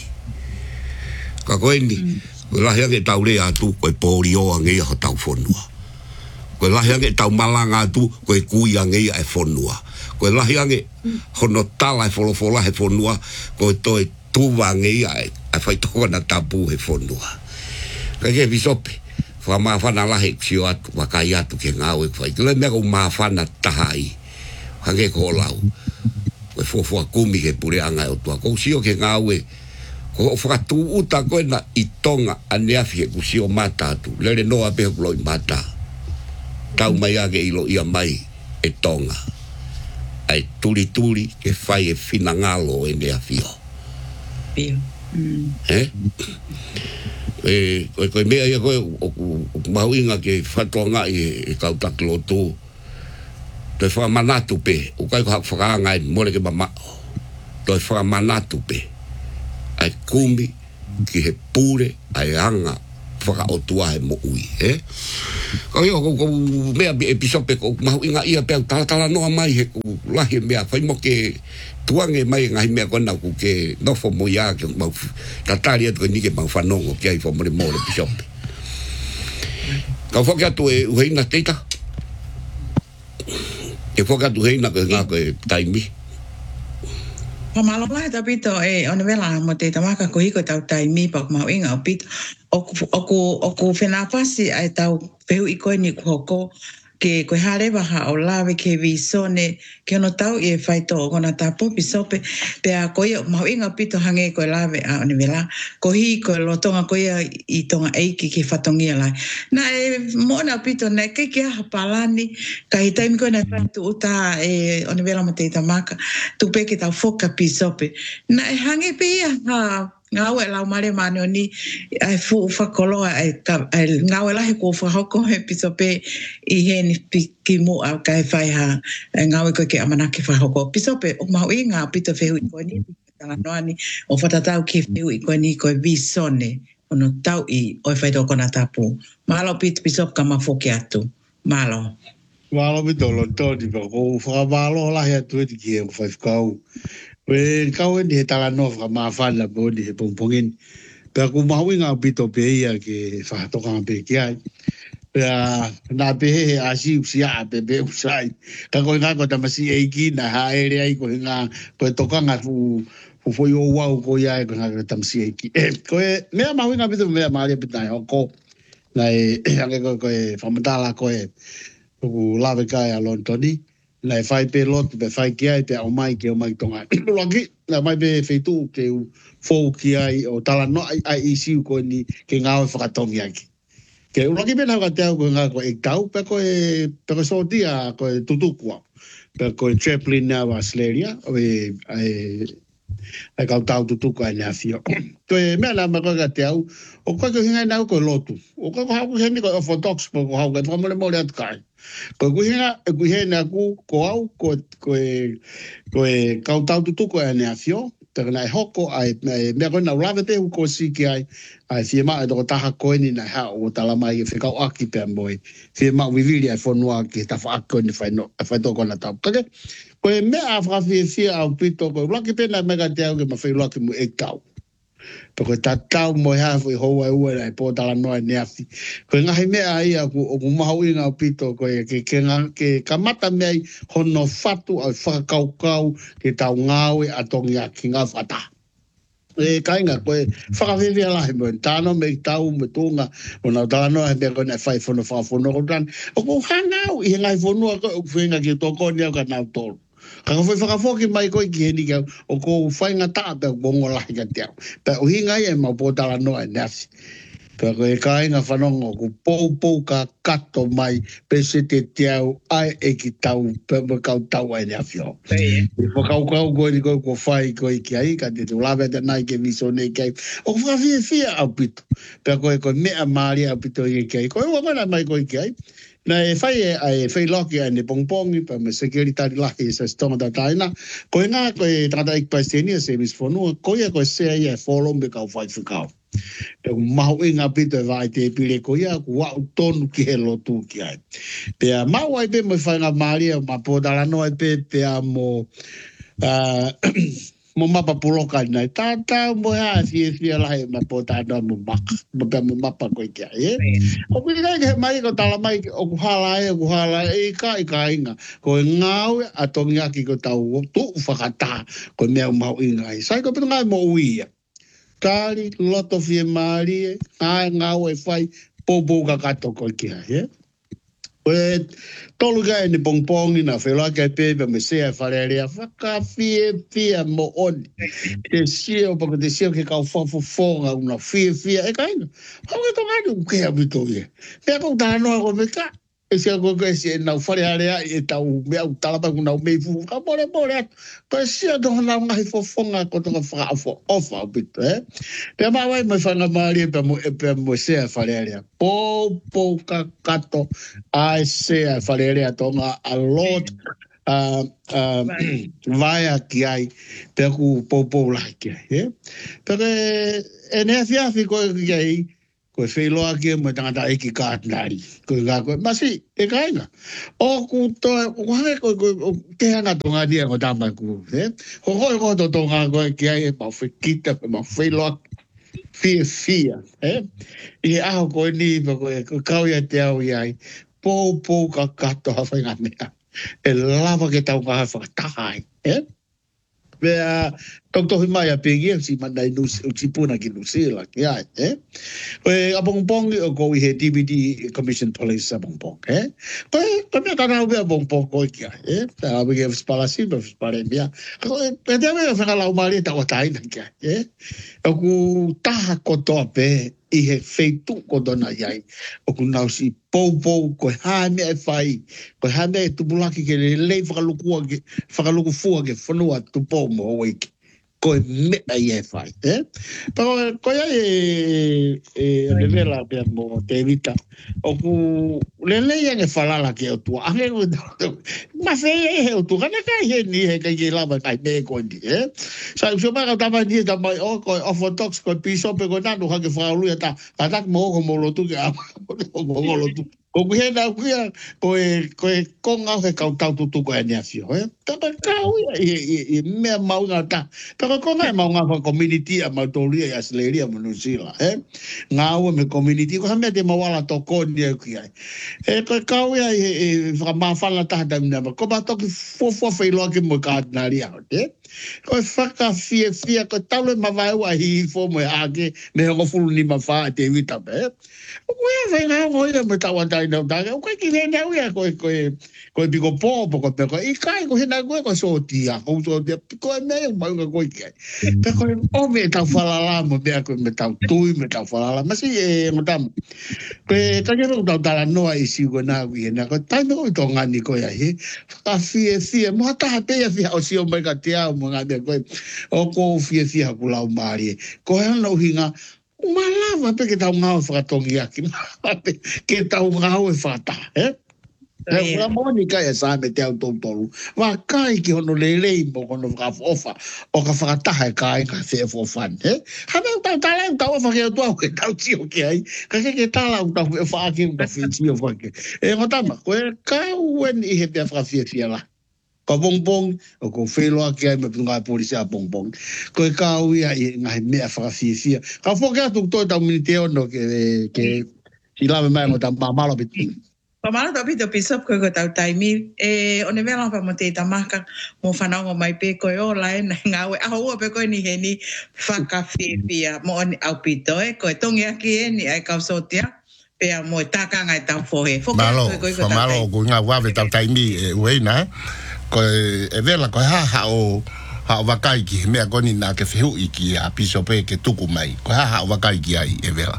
ka koe ni ko lahi ake tau rea atu ko e pōri o angei ho tau whonua ko lahi ake tau malanga atu ko e kui angei e whonua ko lahi ake hono tala e wholofola he whonua ko e toi tuwa angei e whaitoko na tapu he whonua ka ke bisope wha mawhana lahi ksio atu wakai atu ke ngau e whai kile mea ko mawhana tahai hange ko lau ko e fofua kumi ke pure anga o tua ko sio ke ngau e ko whakatu uta koe na i tonga ane afi he kusio mata atu lere noa peho kuloi mata tau mai ake ilo ia mai e tonga ai turi ke whai e whina ngalo e ne afio koe mea ia koe o mahuinga ke whatoanga e kautaki lotu toi whamanatu pe o kai ko hak whakaanga e mole ke mama toi whamanatu pe ai kumi ki he pure ai anga whaka o tua he mo ui, Ko mea episope ko mahu inga ia pe tala noa mai he ku lahi mea whai mo ke tuange mai ngahi mea kona ku ke nofo mo ia ke mau tatari atu ni ke mau whanongo ke ai whamore mo episope. Ka whaka atu e uheina teita. E whaka atu heina ko ngā ko e taimi. Pamalo lai ta pito e ona vela mo te tamaka ko hiko tau taimi pa mau inga o pito oku whenapasi ai tau pehu i koe ni kuhoko ke koe harewa ha o lawe ke visone ke ono tau i e whaito o kona tapo pisope pe a koe mau inga pito hange koe lawe a one vela ko hi koe lotonga koe i tonga eiki ke whatongia lai na e mona pito na ke kia hapalani ka i taimi koe na whaitu uta e one vela mo te tamaka tu peke tau foka pisope na e hange pe ia ha ngau e lau mare mane o ni ai fu whakoloa ngau e lahi ko whahoko he pisope i he ni ki mo a kai whai ha ngau e koe ke amanaki whahoko pisope o mau i ngā pito whehu i koe ni tala noani o whatatau ke whehu i koe ni koe visone ono tau i oi whaito kona tapu malo pito pisope ka mawhoke atu malo Malo pito lo tōni pa ko whakamalo lahi atu e ki e whaifkau we kau ni he tala no fa ma fa la bo ni he pongpongin pe ku mahui nga pito pe ia ke fa to ka pe ki ai pe na pe he asi usia pe be usai ka ko nga ko ta masi e ki na ha ere ai ko nga pe to ka nga fu foi o wa ko ia ko nga ta masi e ki ko me mahui nga pito me ma le pita ko na e ange ko fa mata ko e ku lave kai a lontoni la fai pe lot pe fai ki ai pe o mai tonga logi la mai be feitu ke fo ki ai o tala no ai isi ko ni ke ngao fa tongi aki ke logi be na ka te ko nga ko e tau pe ko so dia ko tutukua pe ko chaplain na wasleria o ai ka tau tutukua na fio to me la ma ko ka te o ko hinga na ko lotu o ko ha ko he ni ko orthodox ko ha ko mo le at kai ko kuhena ku ko au ko tau tu ko ane afio te na hoko ai me ko na lave te ko si ki ai firma do ta ha ko ni na ha o tala mai fe ka aki pe moi firma vivili ai fo noa ki ta fa ko ni fa to ko na ta ko me a fra fi au pito ko lo ki pe na me ga te au ke ma fe lo ki mu e tau Porque tau mo ha foi hoa ua e po tala noa ne afi. Ko ngahi mea ia ku mahu inga o pito ko ke kamata mea hono fatu au whakakaukau ke tau ngāwe a tongi a ki ngā whata. Kainga koe whakawhiwhia lahi mo tāno me tau me tūnga o nau tala noa he mea koe nei whai whono whakafono ko tan. O ko hangau i he ngai whonua koe o whenga ki tōko ni au ka nau tōru. Ka foi whakafoki mai koe ki heni ka o ko whainga taa pe bongo lahi ka te au. Pe o hinga e mau pōtala noa e nasi. Pe koe kāinga whanongo ko pou ka kato mai pe se te te au ai e ki tau pe me kau tau ai nea whio. Whakau koe ni koe ko whai koe ki ai ka te lawe te nai ke viso nei kei. O whakawhia au pito. Pe koe mea maari au pito i kei. Koe wakana mai koe ki ai. Na e whai loki ai ne pongpongi pa me securitari lahi sa stonga da taina. Koe ngā koe tangata ikpaistenia se misfonua, koe sea ia follow me kau whai whikau. Pe mahu inga pito e vai te pile koe ia, ku wau tonu ki he lotu ki ai. Pea mau ai pe mo whainga maria, ma pōtala no ai pe a mo mo mapa puloka nei tata mo ha fia lai ma pota no mo mapa ko kia o ku ga mai ko tala mai o ku hala e ka inga ko ngau a tongia ki ko tau tu fakata ko me mau inga sai ko pinga mo uia tali lot of mari ngau e fai popo ka kato ko kia tolu ga ni pongpongi na whelua kai pepe me sea wharerea whakawhia mo oni. Te sio, pako te sio ke kau whawhawhonga una whia e kaina. Hau e tongani u kea bito ia. Pea kou tānoa ko me ka. E sia ko ke si e nau wharearea e tau mea u talapa ku nau meifu. Ka more atu. Ko e sia tonga nau ngahi whawhonga ko tonga whakawho ofa bito Pea mawai mai whanga maari e mo sea wharearea. Po ka kato ai sea wharerea tonga a lot vai ki ai pe ku po lai ki ai pe e ne fiafi ko ki ai Koe wheloa kia mo tangata eki kātinari. Koe ngā koe, masi, e kainga. O ku toa, o hange koe ke hanga tonga nia ko tāmai ku. Ho hoi ko to tonga koe ki ai e mau whekita, mau wheloa fia. I aho koe ni, koe kau ia te au iai, pō ka katoa whainga mea. E lava ke tau kaha whakatahai. Vea, tohi mai a pegi, si mandai utipuna ki Nusila, ki ai, Koe abongpong, o koe he DVD Commission Police abongpong, Koe mea tanau mea abongpong koe ki ai, Tanga wiki e vispalasi, vispare mea. Koe, e te mea whakalau maari e tawa taina ki ai, O ku taha kotoa pe, I he feitu kotona iai, o ku nausi pou, koe hae mea e whai, koe hae mea e tupulaki ke lei whakaluku fua ke whanua tupou mo oiki. Koe mea I e whai, Pero koe ai levela pia mo te vita, o ku lelei ange whalala ke o tua, ange o ma whee he o tua, kana kai he ni he kai ke lava kai me koe ni, Sa usio maka tama ni e tamai o koe ofotox koe pisope koe nanu hake whakaluia ta, katak mo oko mo lotu ke ama, mo lotu. Ko kuhe na kuia, koe konga he kau tau tutu koe ni asio, Taka kau I mea maunga ta. Taka konga e maunga wha community a mautoria I asleria mo Nusila, Ngā ua me community, ko hamea te mawala toko ni e kuia. Koe kau ia I whakamawhala taha tamina, ko matoki fofua whailoa ke mo kātinari au, Koe whaka fia, koe taule mawaiwa hi fo mo e ake, me hongo fulu ni mawha te wita, Koe whai ngā ngoia me tawata koe ki hena uia koe piko pōpo koe I kai ko hena koe koe sotia koe mea maunga koe ki ai pe koe o me tau whalala mo mea koe me tau tui me tau whalala masi e ngotamu koe kakero tau tala noa I si koe nā ui hena koe taime koe tō ngani koe ai ka fie moha taha pea fia o si o mai ka te au mo ngā mea koe o ko fie hakulau maari koe hana uhinga Malava pe ke tau ngau whakatongi aki. Ke tau ngau e whata, Nga monika e sa me te au tōtolu. Wa kai ki hono lelei mo kono whakafofa. O ka whakataha e kai ka whefofan, Hame tau tala u tau whake o tua ke tau tio ki ai. Ka ke tala u tau e whaake u tau whetio whake. E ngotama, koe kau en I he pia whakawhia la. Ko bongbong o ko wheloa ki ai me punga polisi a bongbong. Koe kau ia I ngahi mea whakawhia. Ka whoke atu toi tau minite ono ke si lawe mai mo tau mamalo piti. Pamalo tau pito pisop koe ko tau taimi. O ne vela pa mo te tamaka mo whanau mai pe koe o lai na ngawe. Aho ua pe koe ni he ni whakawhia mo oni au pito koe tongi aki ni ai kau sotia. Pea mo taka ngai tau fohe. Malo ko ngā wawe tau taimi e ueina koe e vela koe o wakai ki mea koni nā ke whihu iki a pisope ke tuku mai. Koe o wakai ki ai e vela.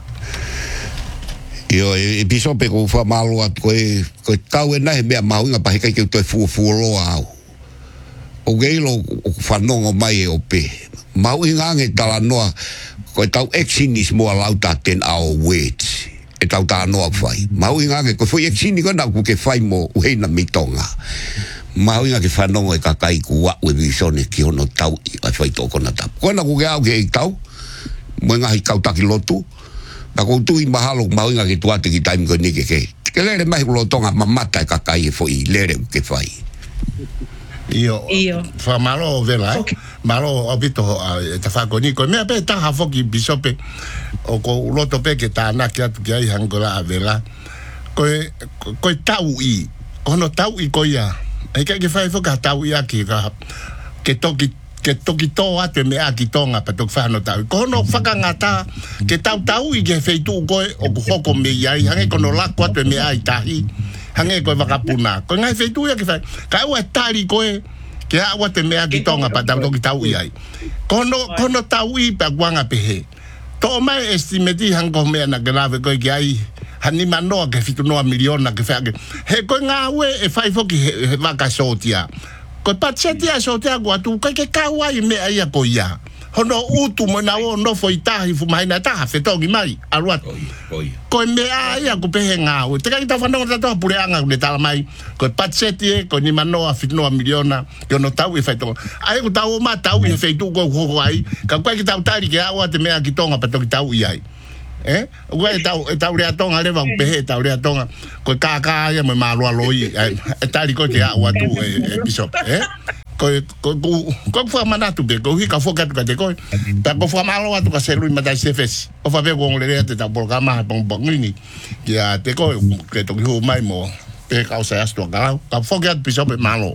Io e pisope ko whamalo atu koe tau e nahe mea mahuinga pahe kai ke toi fuoloa au. O geilo o whanongo mai e o pe. Mahuinga ange tala noa koe tau exinis moa lauta ten our words. E tau tā noa whai. Mahuinga ange koe fwoi exini koe nau ku ke whai mo uheina mitonga. Mahuinga ke whanongo e kakai ku wa ue visone ki hono tau I ai whai tō kona tapu. Koe na ku ke au ke e tau, mo ngahi kau taki lotu, na kou tui mahalo mahuinga ke tuate ki taimi koe nike ke. Ke lere mahi kulotonga mamata e kakai e fwoi lere ke whai. Io. Whamalo o vela, Malo o bito e ta whakoni koe. Mea pe taha whoki bisope o ko uloto pe ke tāna ki atu ki ai hangola a vela. Koe tau I. Kono tau I koe ia. Ai kai ke whai whoka tau I aki ke toki tō atu me a ki tonga pa tok whano tau. Kono whakangata ke tau I ke wheitu koe o hoko me iai. Hange kono lako atu me a I tahi. Hange koe wakapuna. Koe ngai wheitu ia ke whai. Ka ua tari koe ke awa te mea ki tonga pa toki tau I ai. Kono tau I pa guanga pehe. Tō mai estimeti hango mea na ganawe koe ki ai. Hani manoa ke fitu noa miliona ke whake. He koe ngā ue e whai whoki he waka sotia. Koe patsetia sotia kua tu koe ke kawai mea ia koe ia. Hono utu mo na o nofo I tahi fumaina taha whetongi mai. Aruatu. Koe mea ia ko pehe ngā ue. Te kai tau whanonga tatoa pureanga kune tala mai. Koe patsetie, koe ni manoa fitu noa miliona. Ke ono tau I whaitonga. Ai ko tau o ma tau I he whaitu koe hoko ai. Ka koe ki tau tari ke awa te mea ki tonga patoki tau I ai. ua tau rea tonga le va pehe tau rea tonga ko ka ia me malo loi tali ko te a wa tu bishop ko fa manatu be ko hi ka foka tu ka te ko ta ko fa malo atu ka selu mata sefes o fa be ko le te ta programa bong ni ya te ko ke to ho mai mo pe ka sa sto ka foka bishop malo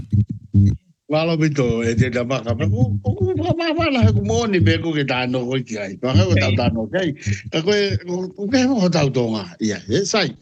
Malo bito te da baka pa ko la ko mo ni be ko ke ta no ko ki ai pa ko ta no kai ka ko ho ta tonga ia sai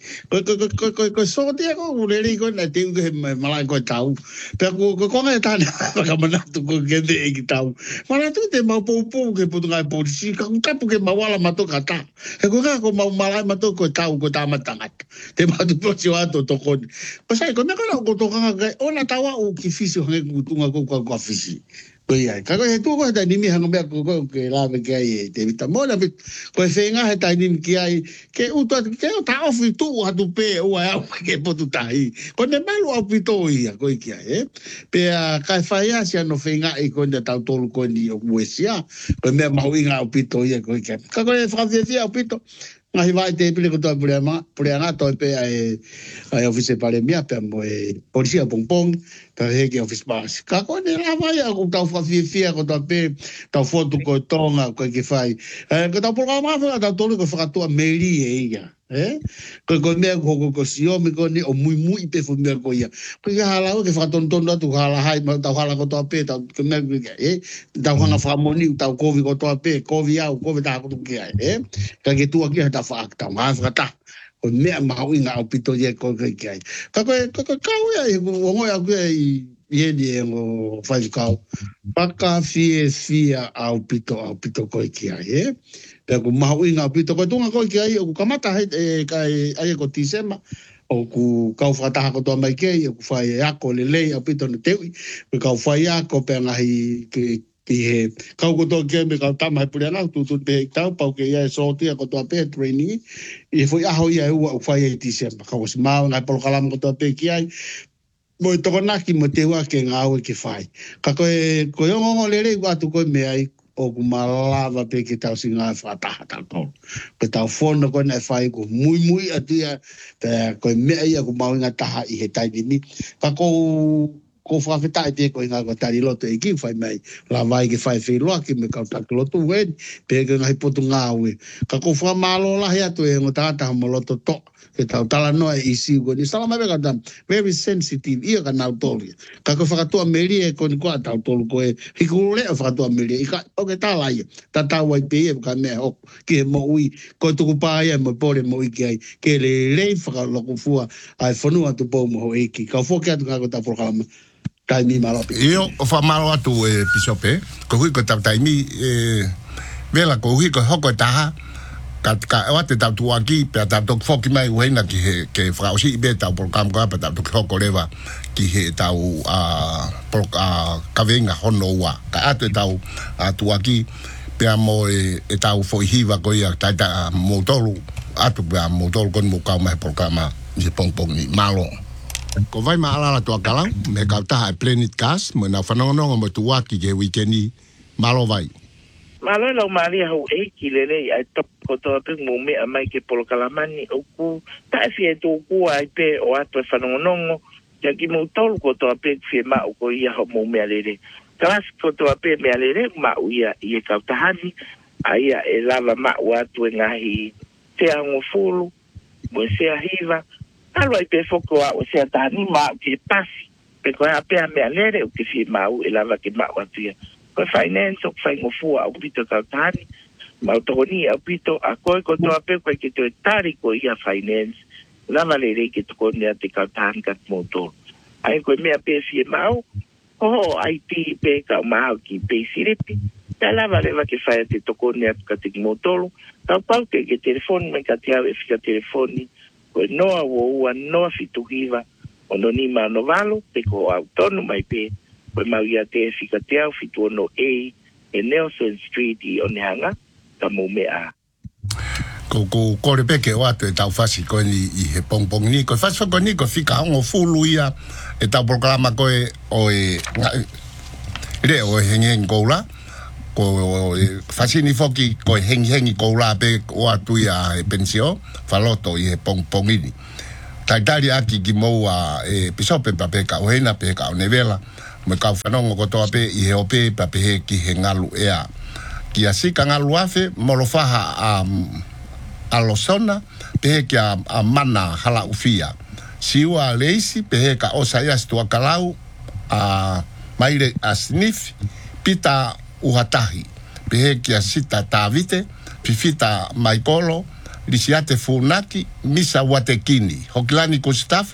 ko so dia ko le ri ko na te ko mala ko ta pe ko ta ka mana tu ko ke de ki ta mana tu te ma po ke pu nga po si ka po ke ma wala ma to ka ta ko mala ma to ko ta matanga te ma tu po si wa to ko sai ko me ko to ka ona tawa o ki fisio nga ko fisi ko ia ka ko tu ko ta ni mi hanga be ko ke la be ke ai te vita mo la ko fe nga ta ni ki ai ke u to ke ta of tu ha tu pe o ai ke po tu tai ko ne malo a pito ia ko ki ai pe ka fa ia si no fe nga e ko de ta to ko ni o wesia ko me ma wi nga o pito ia ko ki ka ko fa fia o pito ngai vai te pile ko to problema to pe ai office pale mia pe mo polícia pong ka he ke office bas ka ko ne la vai ko ta fa fia ko to pe ta foto ko tonga ko ke fai ko ta programa fa ta to ko fa to meri ia ko me ko si o me ko ni o muy pe fo me ko ia ko ya hala ko fa ton tu hala hai ma ta hala ko to pe ta ko me ta hanga fa moni ta ko vi ko to pe ko vi au ko ta ko ke ka ke tu aki ta fa ta ma fa ta ko me ma wi nga pito ye ko ke ai ka ya ngo ya ko ye ni ngo fa ka pa fia au pito ko ke ai pe ko mau inga pito ko tunga ko ki ai ko kamata kai ai ko tisema o ku ka fata ko to mai ke ku fa ya ko le pito ne te pe ka fa ya ko pe ngai ke he ka ko to ke me ka ta mai pure na tu pe ta pa ke ya so ti ko to pe training e foi a ho ya u fa ya tisema ka was mau na por kala ko to pe ki ai mo to na ki mo te wa ke nga o ke fai ka ko yo ngo le wa tu ko me ai o ku malava pe ke tau singa fata ta ko pe tau fono ko na fai ko muy atia pe ko me ia ku mau nga ta i he tai ni pa ko fa feta te ko nga ko tari loto e ki fai mai la vai ke fai fe lo ki me ka ta loto wen pe ke nga hipotu nga we ka ko fa malo la ya to e ngota ta mo loto to ke tau tala no e si go ni sala mai ka dam very sensitive ia ka na toli ka ko fa to meri e ko ni ko ta tolu ko e ku le fa to meri ka o ke ta la ia ta wa pe e ka me o ke mo ui ko tu pa ia mo pore mo i ke le fa lo ku fu ai fonu atu po mo e ki ka fo ke atu ka ta programa taimi malo io fa malo atu pisope ko hui ko taimi vela ko hui ko hoko ta ka wa te tau tuaki pe ta tok foki mai wena ki ke frausi be ta program ko pa ta tok hoko leva ki he tau ka venga hono wa ka ate tau tuaki pe mo e tau foi hiva ko ia ta motolu atu pe motolu kon mo ka mai programa je pong ni malo ko vai ma ala to kala me ka ta planet gas mo na fanono mo tuaki ke weekendi malo vai malo lo maria ho e kilele ai top ko to pe mo me mai ke polo kalamani o ku ta fi to ku ai pe o ato fanono ya ki mo tol ko to pe fi ma ko ia ho mo me alere klas ko to pe me alere ma ia i ka tahani ai e lava ma wa tu ngahi te ango fulu mo se hiva alo ai pe foko o se tani ma ke pasi pe ko a pe me alere o ke fi ma u e lava ke ma wa tia ko finance o fai ngo fu a pito ka tani ma toni a pito a ko to pe ko ke to tari ko ia finance lava le ke to ko ne te ka tani ka motor ai ko me a pe fi ma o ai ti pe ka ma ki pe siripi ta lava le va ke fai te to ko ne ka te motor ta pa ke telefoni me ka te ave fika telefoni ko noa wo noa fituhiva o no ni ma no valo pe ko autónoma i pe ko ma ia te fika te au fitu no e Nelson Street i onehanga ta mo mea ko le peke wa te tau fasi ko ni i he pong ni ko fasi ko ni ko fika ngo fulu ia e ta programa ko o e le o hengen gola ko fasini foki ko hengi ko la pe o atuia e pensio faloto i pongpongini taitari aki ki moa e pisope pape ka ohena pe ka nevela me ka fanongo ko toa pe i ope pape ki hengalu ea ki asika ngalu afe molofaha a losona pe ki a mana hala ufia siwa leisi pe ka osaya stua kalau a maire a sniff pita uhatahi pehe kia sita tavite fifita maikolo lisiate funaki misa watekini hokilani ko staff